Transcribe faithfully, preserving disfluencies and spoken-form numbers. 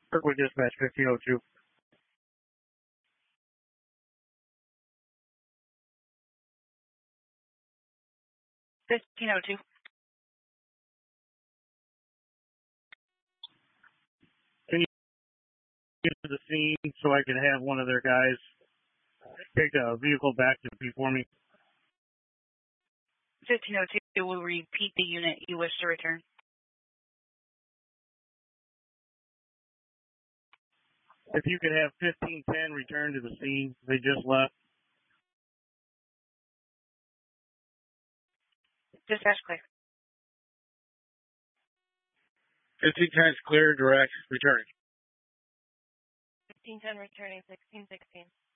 Kirkwood Dispatch fifteen oh two. fifteen oh two. Can you get to the scene so I can have one of their guys take a vehicle back to P for me? fifteen oh two will repeat the unit you wish to return. If you could have fifteen ten return to the scene, they just left. Dispatch clear. fifteen ten is clear, direct, returning. fifteen ten returning, sixteen sixteen.